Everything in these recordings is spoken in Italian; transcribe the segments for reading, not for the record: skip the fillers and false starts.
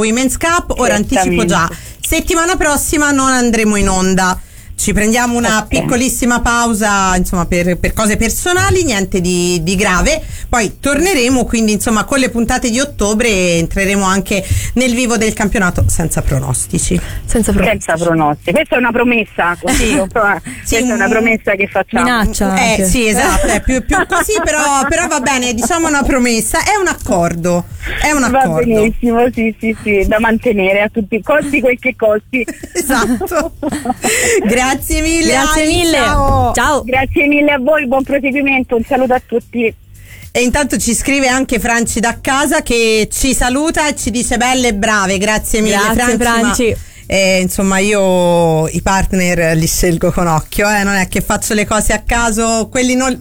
Women's Cup. Ora anticipo già, settimana prossima non andremo in onda. Ci prendiamo una piccolissima pausa, insomma, per cose personali, niente di grave. Poi torneremo, quindi insomma, con le puntate di ottobre entreremo anche nel vivo del campionato senza pronostici. Senza pronostici. Questa è una promessa, così, questa è una promessa che facciamo. Minaccia. Sì, esatto, è più così, però va bene, diciamo una promessa, è un accordo. Va benissimo, sì, da mantenere a tutti i costi quel che costi. Esatto. Grazie mille. Grazie mille. Ciao. Grazie mille a voi, buon proseguimento, un saluto a tutti. E intanto ci scrive anche Franci da casa che ci saluta e ci dice belle e brave. Grazie mille. Grazie Franci. Insomma, io i partner li scelgo con occhio, non è che faccio le cose a caso, quelli non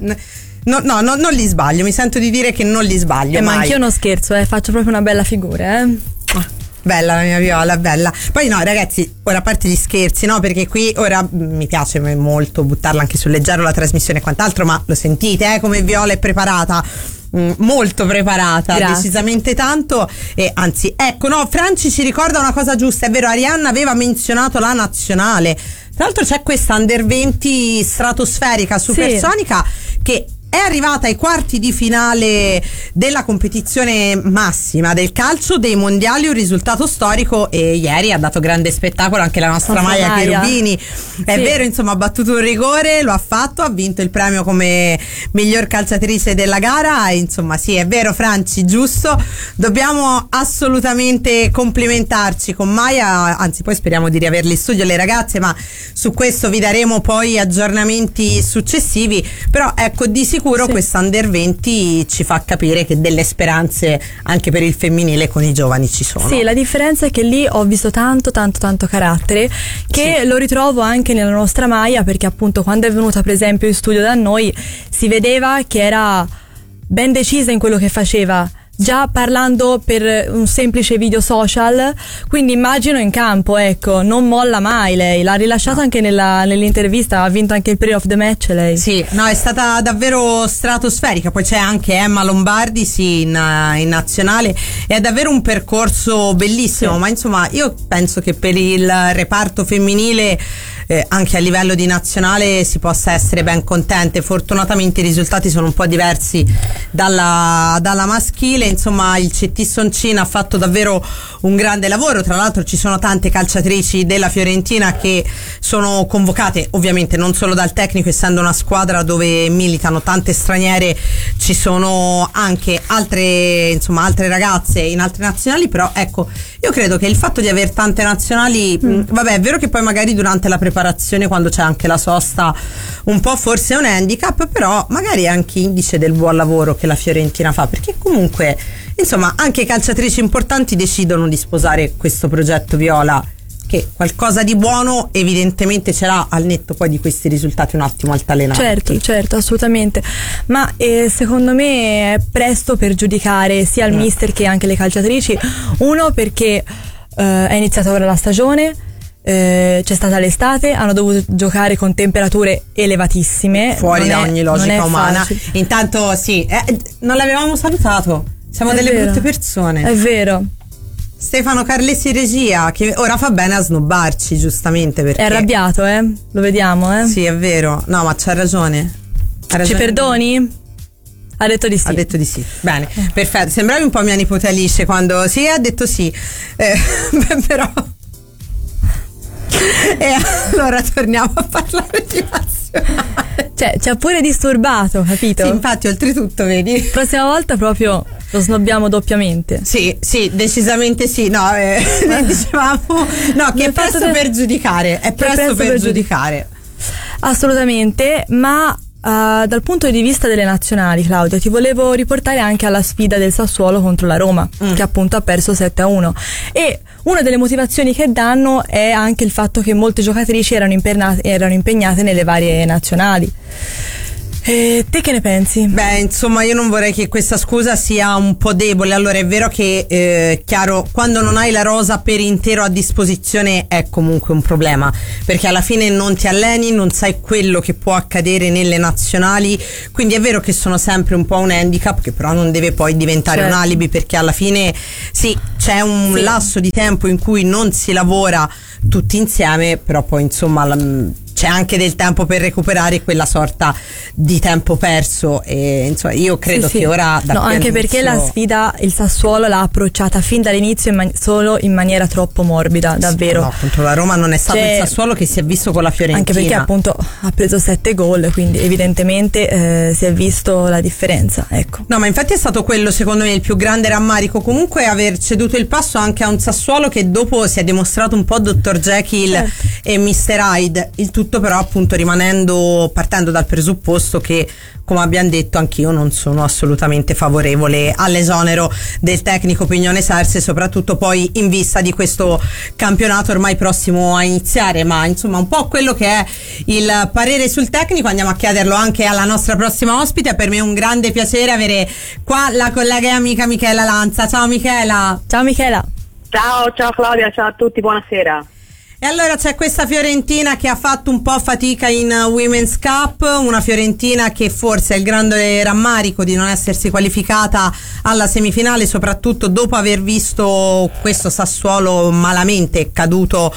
li sbaglio, mi sento di dire che non li sbaglio mai. Ma anch'io non scherzo, faccio proprio una bella figura, Bella la mia Viola, bella. Poi no ragazzi, ora a parte gli scherzi, no, perché qui ora mi piace molto buttarla anche sul leggero la trasmissione e quant'altro, ma lo sentite come Viola è preparata, molto preparata. Grazie. Decisamente tanto. E anzi, ecco, no, Franci ci ricorda una cosa giusta, è vero, Arianna aveva menzionato la nazionale, tra l'altro c'è questa Under 20 stratosferica supersonica che è arrivata ai quarti di finale della competizione massima del calcio dei mondiali, un risultato storico, e ieri ha dato grande spettacolo anche la nostra Maya Cherubini. È vero, insomma, ha battuto un rigore, lo ha fatto, ha vinto il premio come miglior calciatrice della gara, e insomma sì, è vero Franci, giusto, dobbiamo assolutamente complimentarci con Maya, anzi poi speriamo di riaverle in studio le ragazze, ma su questo vi daremo poi aggiornamenti successivi. Però ecco, di sicuro questa Under 20 ci fa capire che delle speranze anche per il femminile con i giovani ci sono. Sì, la differenza è che lì ho visto tanto carattere, che lo ritrovo anche nella nostra Maya, perché appunto quando è venuta per esempio in studio da noi si vedeva che era ben decisa in quello che faceva, già parlando per un semplice video social, quindi immagino in campo, ecco, non molla mai lei, l'ha rilasciato anche nell'intervista, ha vinto anche il player of the match lei. Sì, no, è stata davvero stratosferica. Poi c'è anche Emma Lombardi in nazionale, è davvero un percorso bellissimo, ma insomma io penso che per il reparto femminile anche a livello di nazionale si possa essere ben contente. Fortunatamente i risultati sono un po' diversi dalla maschile, insomma il CT Soncina ha fatto davvero un grande lavoro. Tra l'altro ci sono tante calciatrici della Fiorentina che sono convocate, ovviamente non solo dal tecnico, essendo una squadra dove militano tante straniere, ci sono anche altre ragazze in altre nazionali. Però ecco, io credo che il fatto di avere tante nazionali, vabbè, è vero che poi magari durante la preparazione, quando c'è anche la sosta, un po' forse è un handicap, però magari è anche indice del buon lavoro che la Fiorentina fa, perché comunque insomma anche calciatrici importanti decidono di sposare questo progetto Viola, che qualcosa di buono evidentemente ce l'ha, al netto poi di questi risultati un attimo altalenanti. Certo, assolutamente, ma secondo me è presto per giudicare sia il mister che anche le calciatrici. Uno, perché è iniziata ora la stagione, c'è stata l'estate, hanno dovuto giocare con temperature elevatissime, fuori da ogni logica umana. Intanto sì, non l'avevamo salutato, siamo delle brutte persone, è vero. Stefano Carlesi regia, che ora fa bene a snobbarci, giustamente, perché è arrabbiato, lo vediamo, Sì, è vero, no, ma c'ha ragione. Ci perdoni? Ha detto di sì. Ha detto di sì. Bene, perfetto. Sembravi un po' mia nipote Alice quando ha detto sì. Però e allora torniamo a parlare di nazionale. Cioè, ci ha pure disturbato, capito? Sì, infatti, oltretutto, vedi? Prossima volta proprio lo snobbiamo doppiamente. Sì, decisamente sì. No, dicevamo che è presto per giudicare. È presto per giudicare. Assolutamente, ma dal punto di vista delle nazionali, Claudia, ti volevo riportare anche alla sfida del Sassuolo contro la Roma, che appunto ha perso 7-1, e una delle motivazioni che danno è anche il fatto che molte giocatrici erano impegnate nelle varie nazionali. Te che ne pensi? Beh, insomma, io non vorrei che questa scusa sia un po' debole. Allora, è vero che, chiaro, quando non hai la rosa per intero a disposizione è comunque un problema, perché alla fine non ti alleni, non sai quello che può accadere nelle nazionali, quindi è vero che sono sempre un po' un handicap, che però non deve poi diventare un alibi, perché alla fine sì, c'è un lasso di tempo in cui non si lavora tutti insieme, però poi insomma c'è anche del tempo per recuperare quella sorta di tempo perso, e insomma io credo che ora anche perché la sfida il Sassuolo l'ha approcciata fin dall'inizio solo in maniera troppo morbida, davvero. No, contro la Roma non è stato il Sassuolo che si è visto con la Fiorentina, anche perché appunto ha preso 7 gol, quindi evidentemente si è visto la differenza, ecco. No, ma infatti è stato quello secondo me il più grande rammarico, comunque aver ceduto il passo anche a un Sassuolo che dopo si è dimostrato un po' Dr. Jekyll e Mr. Hyde, il tutto però appunto partendo dal presupposto che, come abbiamo detto, anch'io non sono assolutamente favorevole all'esonero del tecnico Pignone Sarse, soprattutto poi in vista di questo campionato ormai prossimo a iniziare. Ma insomma, un po' quello che è il parere sul tecnico andiamo a chiederlo anche alla nostra prossima ospite. Per me è un grande piacere avere qua la collega e amica Michela Lanza. Ciao Michela. Ciao Michela. Ciao Claudia, ciao a tutti, buonasera. E allora c'è questa Fiorentina che ha fatto un po' fatica in Women's Cup, una Fiorentina che forse ha il grande rammarico di non essersi qualificata alla semifinale, soprattutto dopo aver visto questo Sassuolo malamente caduto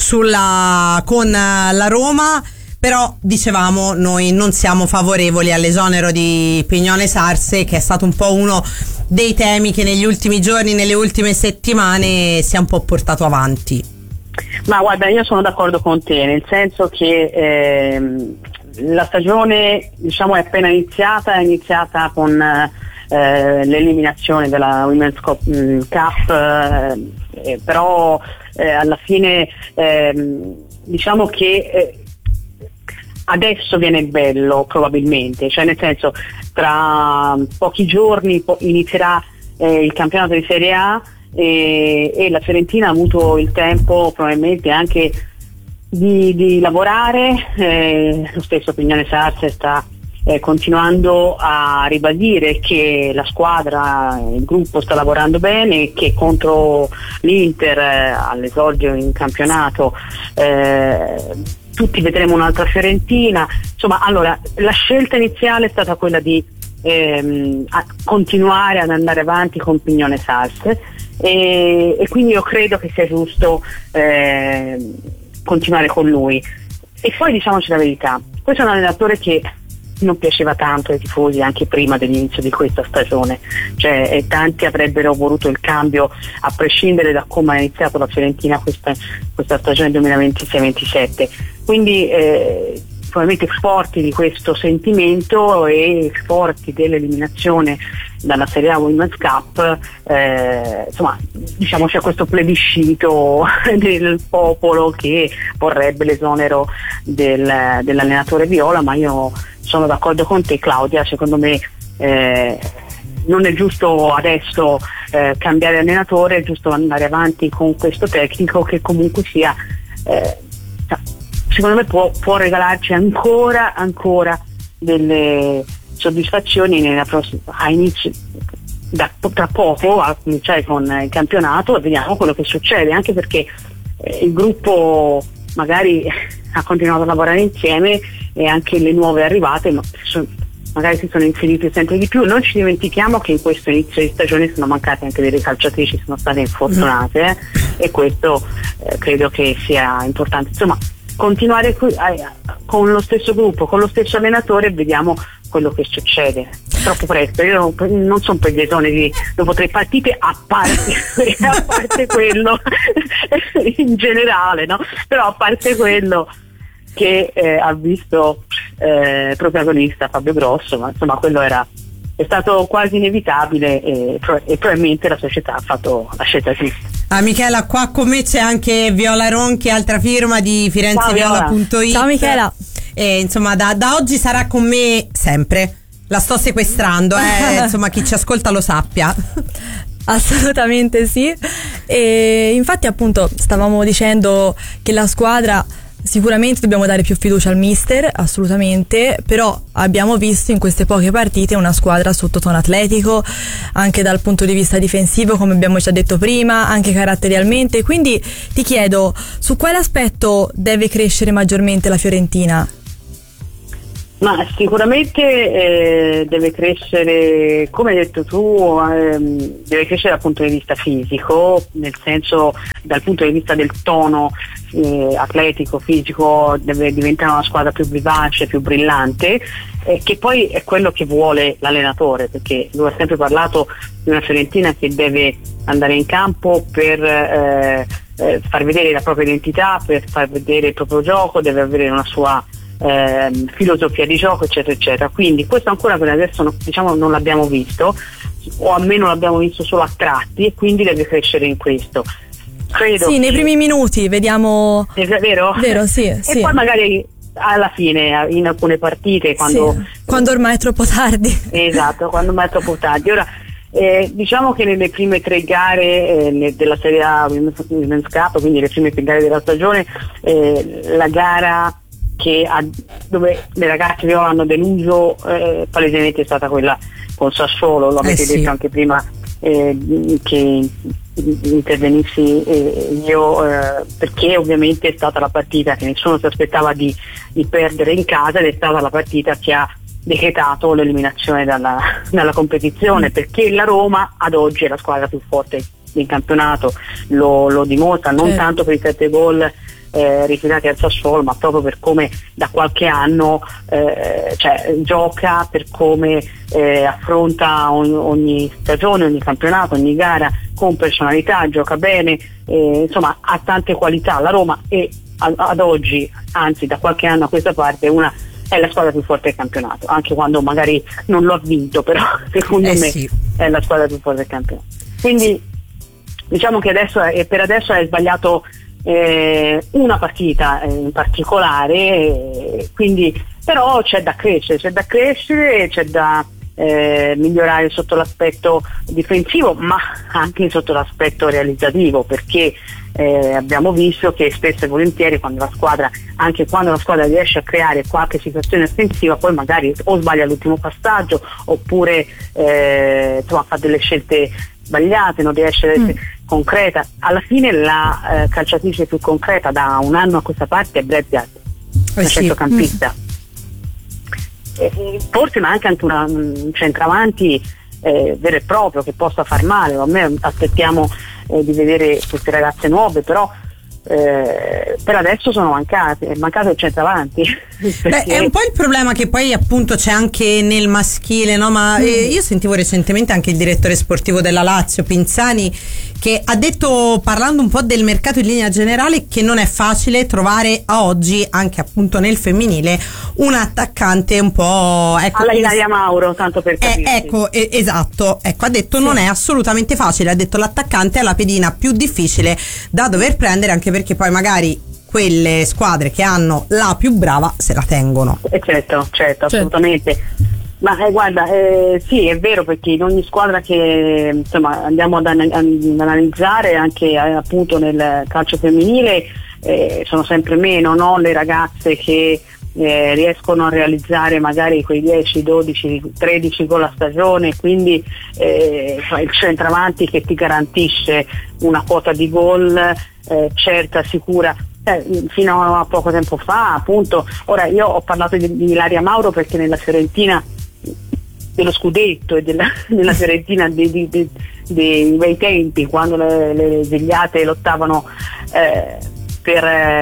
con la Roma. Però dicevamo, noi non siamo favorevoli all'esonero di Pignone Sarse, che è stato un po' uno dei temi che negli ultimi giorni, nelle ultime settimane si è un po' portato avanti. Ma guarda, io sono d'accordo con te, nel senso che la stagione, diciamo, è appena iniziata, con l'eliminazione della Women's Cup, però alla fine diciamo che adesso viene il bello, probabilmente, cioè nel senso, tra pochi giorni inizierà il campionato di Serie A, e la Fiorentina ha avuto il tempo probabilmente anche di lavorare. Lo stesso Pignone Sarse sta continuando a ribadire che la squadra, il gruppo sta lavorando bene, che contro l'Inter all'esordio in campionato tutti vedremo un'altra Fiorentina. Insomma, allora la scelta iniziale è stata quella di continuare ad andare avanti con Pignone Sarse, e quindi io credo che sia giusto continuare con lui. E poi diciamoci la verità, questo è un allenatore che non piaceva tanto ai tifosi anche prima dell'inizio di questa stagione, cioè tanti avrebbero voluto il cambio a prescindere da come ha iniziato la Fiorentina questa stagione 2026-27, quindi probabilmente forti di questo sentimento e forti dell'eliminazione dalla Serie A Women's Cup, insomma, diciamo c'è questo plebiscito del popolo che vorrebbe l'esonero dell'allenatore viola, ma io sono d'accordo con te, Claudia, secondo me non è giusto adesso cambiare allenatore, è giusto andare avanti con questo tecnico che comunque sia secondo me può regalarci ancora delle soddisfazioni a inizio, tra poco, a cominciare con il campionato, e vediamo quello che succede, anche perché il gruppo magari ha continuato a lavorare insieme e anche le nuove arrivate magari si sono inserite sempre di più. Non ci dimentichiamo che in questo inizio di stagione sono mancate anche delle calciatrici, sono state infortunate, e questo credo che sia importante. Insomma, continuare con lo stesso gruppo, con lo stesso allenatore, e vediamo quello che succede. Troppo presto, io non sono preglietone dopo 3 partite, a parte quello in generale, no? Però a parte quello che ha visto protagonista Fabio Grosso, ma insomma quello è stato quasi inevitabile, e probabilmente la società ha fatto la scelta giusta. Michela, qua con me c'è anche Viola Ronchi, altra firma di firenzeviola.it. Ciao Michela. E insomma da oggi sarà con me sempre. La sto sequestrando, insomma chi ci ascolta lo sappia. Assolutamente sì. E infatti appunto stavamo dicendo che la squadra Sicuramente dobbiamo dare più fiducia al mister, assolutamente, però abbiamo visto in queste poche partite una squadra sotto tono atletico, anche dal punto di vista difensivo, come abbiamo già detto prima, anche caratterialmente. Quindi ti chiedo, su quale aspetto deve crescere maggiormente la Fiorentina? Ma sicuramente deve crescere, come hai detto tu, deve crescere dal punto di vista fisico, nel senso, dal punto di vista del tono atletico, fisico, deve diventare una squadra più vivace, più brillante, che poi è quello che vuole l'allenatore, perché lui ha sempre parlato di una Fiorentina che deve andare in campo per far vedere la propria identità, per far vedere il proprio gioco, deve avere una sua filosofia di gioco, eccetera eccetera. Quindi questo ancora per adesso non l'abbiamo visto, o almeno l'abbiamo visto solo a tratti, e quindi deve crescere in questo. Credo nei primi minuti vediamo. È vero? Vero, sì. E poi magari alla fine, in alcune partite, quando ormai è troppo tardi. Esatto, quando ormai è troppo tardi. Ora diciamo che nelle prime 3 gare della Serie A Women's Cup, quindi le prime 3 gare della stagione, la gara dove le ragazze viola hanno deluso palesemente è stata quella con Sassuolo. Lo avete detto anche prima che intervenissi io, perché ovviamente è stata la partita che nessuno si aspettava di perdere in casa, ed è stata la partita che ha decretato l'eliminazione dalla competizione, perché la Roma ad oggi è la squadra più forte in campionato, lo dimostra, non tanto per i 7 gol ritirati al Sassuolo, ma proprio per come da qualche anno gioca, per come affronta ogni stagione, ogni campionato, ogni gara con personalità, gioca bene, insomma ha tante qualità la Roma, e ad oggi, anzi da qualche anno a questa parte, è la squadra più forte del campionato, anche quando magari non lo ha vinto, però secondo me è la squadra più forte del campionato. Quindi diciamo che per adesso è sbagliato una partita in particolare, quindi però c'è da crescere, c'è da migliorare sotto l'aspetto difensivo, ma anche sotto l'aspetto realizzativo, perché abbiamo visto che spesso e volentieri anche quando la squadra riesce a creare qualche situazione offensiva, poi magari o sbaglia l'ultimo passaggio, oppure fa delle scelte sbagliate, non riesce ad essere concreta. Alla fine la calciatrice più concreta da un anno a questa parte è Brad Pitt, una centrocampista, forse, ma anche un centravanti vero e proprio che possa far male. A me aspettiamo di vedere queste ragazze nuove, però per adesso sono mancate, è mancato il centravanti. È un po' il problema che poi appunto c'è anche nel maschile, no? Ma io sentivo recentemente anche il direttore sportivo della Lazio, Pinzani, che ha detto, parlando un po' del mercato in linea generale, che non è facile trovare a oggi, anche appunto nel femminile, un attaccante un po', alla Ilaria Mauro, tanto per capirci. Esatto, ha detto non è assolutamente facile, ha detto l'attaccante è la pedina più difficile da dover prendere, anche perché poi magari quelle squadre che hanno la più brava se la tengono. Certo, assolutamente. Ma guarda, sì, è vero, perché in ogni squadra che insomma andiamo ad analizzare, anche appunto nel calcio femminile, sono sempre meno, no? Le ragazze che riescono a realizzare magari quei 10, 12, 13 gol a stagione, quindi il centravanti che ti garantisce una quota di gol certa, sicura. Fino a poco tempo fa, appunto, ora io ho parlato di Ilaria Mauro perché nella Fiorentina dello scudetto e della Fiorentina dei bei tempi, quando le vegliate lottavano per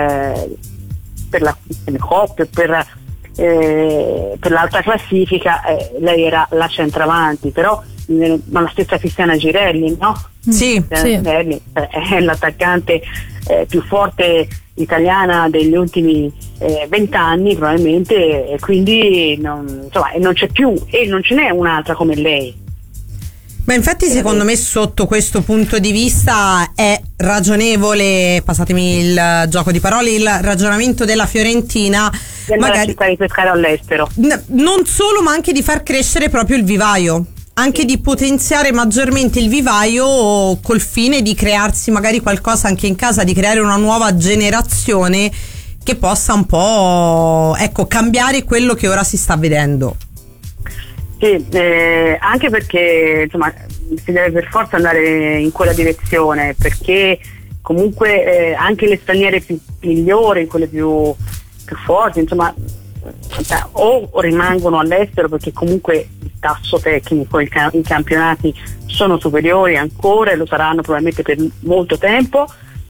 le coppe, per l'alta classifica, lei era la centravanti, però ma la stessa Cristiana Girelli, no? Sì. Girelli è l'attaccante più forte italiana degli ultimi 20 anni probabilmente, e quindi non c'è più, e non ce n'è un'altra come lei. Ma infatti secondo me sotto questo punto di vista è ragionevole, passatemi il gioco di parole, il ragionamento della Fiorentina di magari di pescare all'estero, non solo, ma anche di far crescere proprio il vivaio, anche di potenziare maggiormente il vivaio col fine di crearsi magari qualcosa anche in casa, di creare una nuova generazione che possa un po', ecco, cambiare quello che ora si sta vedendo. Sì, anche perché insomma si deve per forza andare in quella direzione, perché comunque anche le straniere più migliori, quelle più forti, insomma, o rimangono all'estero perché comunque il tasso tecnico, i campionati sono superiori ancora e lo saranno probabilmente per molto tempo,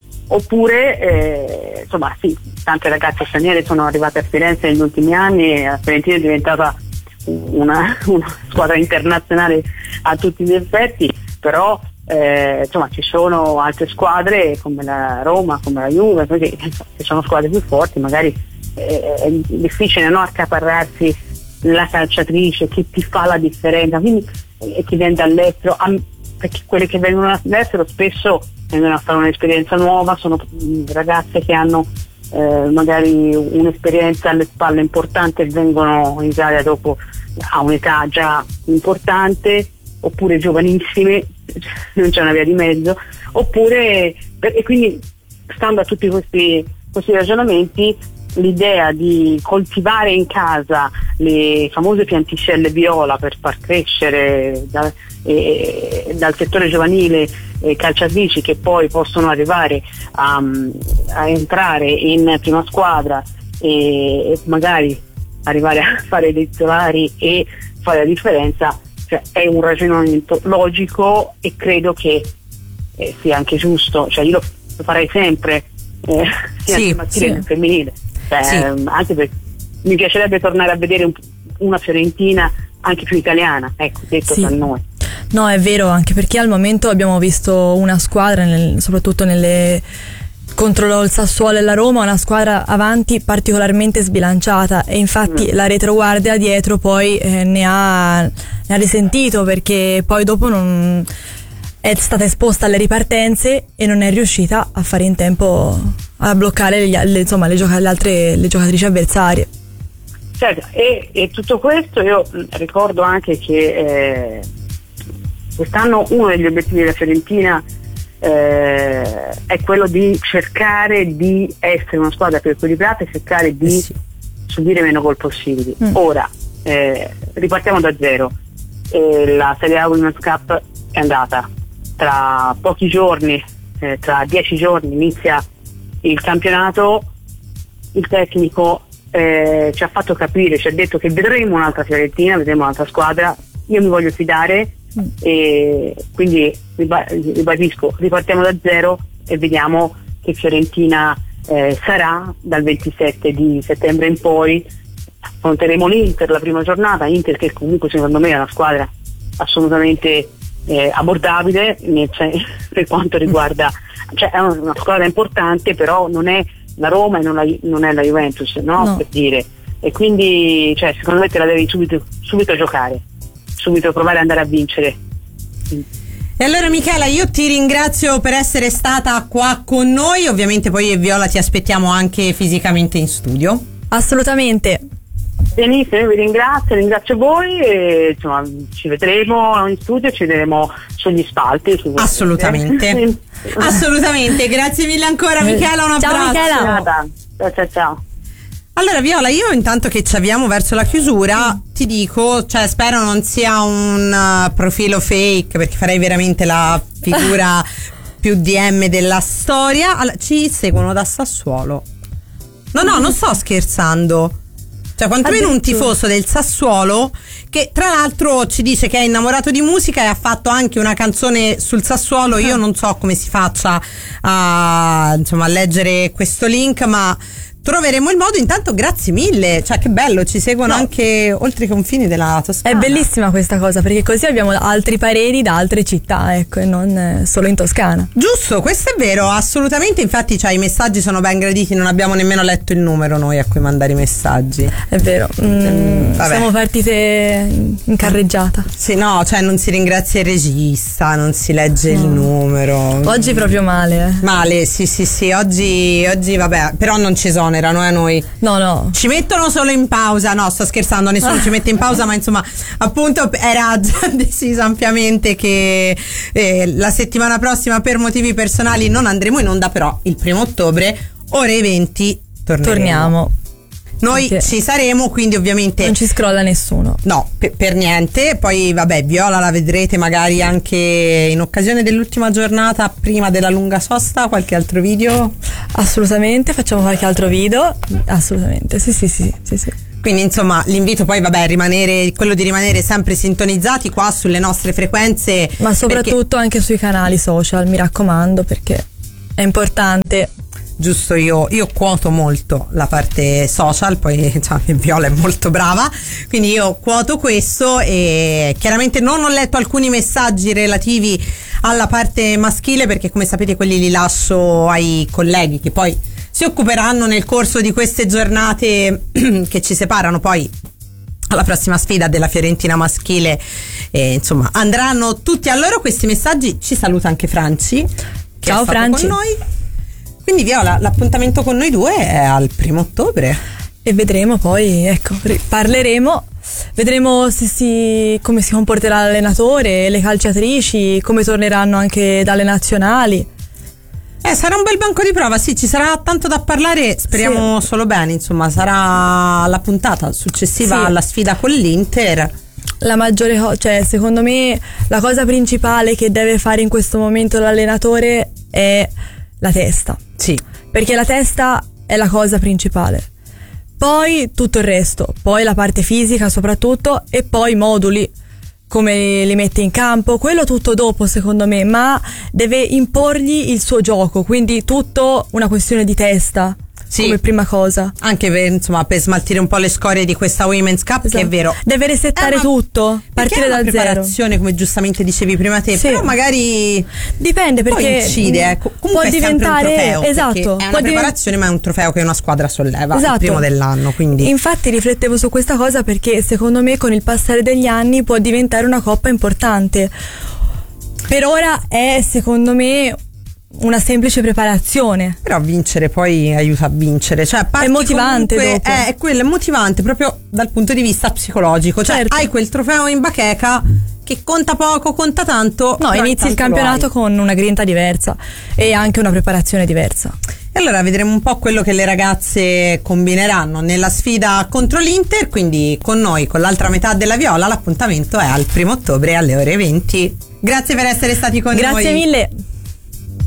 oppure insomma sì, tante ragazze straniere sono arrivate a Firenze negli ultimi anni e la Fiorentina è diventata una squadra internazionale a tutti gli effetti, però insomma ci sono altre squadre come la Roma, come la Juve, perché ci sono squadre più forti, magari è difficile, no, accaparrarsi la calciatrice che ti fa la differenza, quindi chi viene dall'estero, perché quelle che vengono dall'estero spesso vengono a fare un'esperienza nuova, sono ragazze che hanno magari un'esperienza alle spalle importante e vengono in Italia dopo a un'età già importante, oppure giovanissime, non c'è una via di mezzo, oppure e quindi stando a tutti questi ragionamenti, l'idea di coltivare in casa le famose pianticelle viola per far crescere dal settore giovanile calciatrici che poi possono arrivare a entrare in prima squadra e magari arrivare a fare dei titolari e fare la differenza, cioè, è un ragionamento logico e credo che sia anche giusto, cioè io lo farei sempre sia nel maschile che nel femminile. Anche perché mi piacerebbe tornare a vedere una Fiorentina anche più italiana, ecco, detto tra noi. No, è vero, anche perché al momento abbiamo visto una squadra, soprattutto contro il Sassuolo e la Roma, una squadra avanti particolarmente sbilanciata, e infatti la retroguardia dietro poi ne ha risentito, perché poi dopo non è stata esposta alle ripartenze e non è riuscita a fare in tempo a bloccare le giocatrici avversarie. Certo, e tutto questo io ricordo anche che quest'anno uno degli obiettivi della Fiorentina è quello di cercare di essere una squadra più equilibrata e cercare di subire meno gol possibili. Ora ripartiamo da zero, la Serie A Women's Cup è andata, tra pochi giorni, tra 10 giorni inizia il campionato, il tecnico ci ha fatto capire, ci ha detto che vedremo un'altra Fiorentina, vedremo un'altra squadra, io mi voglio fidare e quindi ribadisco, ripartiamo da zero e vediamo che Fiorentina sarà dal 27 di settembre in poi. Affronteremo l'Inter la prima giornata, Inter che comunque secondo me è una squadra assolutamente abbordabile per quanto riguarda, cioè è una squadra importante, però non è la Roma e non è la Juventus, no? Per dire, e quindi cioè, secondo me te la devi subito giocare, subito provare ad andare a vincere. E allora Michela, io ti ringrazio per essere stata qua con noi, ovviamente poi Viola ti aspettiamo anche fisicamente in studio. Assolutamente. Benissimo, io vi ringrazio voi e insomma ci vedremo in studio, ci vedremo sugli spalti. Assolutamente. Assolutamente, grazie mille ancora Michela, un abbraccio. Ciao Michela. Ciao. Allora Viola, io intanto che ci avviamo verso la chiusura ti dico, cioè spero non sia un profilo fake, perché farei veramente la figura più DM della storia. Allora, ci seguono da Sassuolo. No, non sto scherzando. Cioè quantomeno un tifoso del Sassuolo, che tra l'altro ci dice che è innamorato di musica e ha fatto anche una canzone sul Sassuolo. Io non so come si faccia a leggere questo link, ma troveremo il modo. Intanto grazie mille, cioè che bello, ci seguono anche oltre i confini della Toscana. È bellissima questa cosa, perché così abbiamo altri pareri da altre città, ecco, e non solo in Toscana. Giusto, questo è vero, assolutamente. Infatti i messaggi sono ben graditi, non abbiamo nemmeno letto il numero noi a cui mandare i messaggi. È vero, siamo partite in carreggiata. Sì, no, cioè non si ringrazia il regista, non si legge il numero. Oggi proprio male. Male, sì, oggi vabbè, però non ci sono. Erano noi. No. Ci mettono solo in pausa. No, sto scherzando, nessuno ci mette in pausa, ma insomma, appunto era già deciso ampiamente che la settimana prossima per motivi personali non andremo in onda, però il 1° ottobre ore 20 torniamo. Noi Perché ci saremo, quindi ovviamente non ci scrolla nessuno. No, per niente. Poi vabbè, Viola la vedrete magari anche in occasione dell'ultima giornata prima della lunga sosta, qualche altro video? Assolutamente, facciamo qualche altro video. Assolutamente, sì. Quindi insomma l'invito poi vabbè quello di rimanere sempre sintonizzati qua sulle nostre frequenze. Ma soprattutto anche sui canali social, mi raccomando, perché è importante. Giusto, io quoto molto la parte social, poi Viola è molto brava, quindi io quoto questo e chiaramente non ho letto alcuni messaggi relativi alla parte maschile perché come sapete quelli li lascio ai colleghi che poi si occuperanno nel corso di queste giornate che ci separano poi alla prossima sfida della Fiorentina maschile e insomma andranno tutti a loro questi messaggi. Ci saluta anche Franci che Ciao è stato Franci con noi. Quindi Viola, l'appuntamento con noi due è al 1° ottobre. E vedremo poi, ecco, parleremo, vedremo come si comporterà l'allenatore, le calciatrici, come torneranno anche dalle nazionali. Sarà un bel banco di prova, sì, ci sarà tanto da parlare, speriamo solo bene, insomma, sarà la puntata successiva alla sfida con l'Inter. La maggiore cioè secondo me la cosa principale che deve fare in questo momento l'allenatore è la testa. Sì. Perché la testa è la cosa principale. Poi tutto il resto, poi la parte fisica soprattutto e poi i moduli, come li mette in campo, quello tutto dopo secondo me, ma deve imporgli il suo gioco, quindi tutto una questione di testa. Sì. Come prima cosa. Anche per smaltire un po' le scorie di questa Women's Cup, esatto. Che è vero. Deve resettare tutto, partire da zero. Preparazione, come giustamente dicevi prima te, però magari dipende perché poi incide, comunque può diventare un trofeo, esatto, è una preparazione, ma è un trofeo che una squadra solleva, il primo dell'anno, quindi. Infatti riflettevo su questa cosa perché secondo me con il passare degli anni può diventare una coppa importante. Per ora è secondo me una semplice preparazione. Però vincere poi aiuta a vincere, cioè è motivante dopo. È quello, è motivante proprio dal punto di vista psicologico, cioè hai quel trofeo in bacheca che conta poco, conta tanto. No, inizi il campionato con una grinta diversa e anche una preparazione diversa. E allora vedremo un po' quello che le ragazze combineranno nella sfida contro l'Inter, quindi con noi, con l'altra metà della Viola, l'appuntamento è al 1° ottobre alle ore 20. Grazie per essere stati con noi. Grazie mille.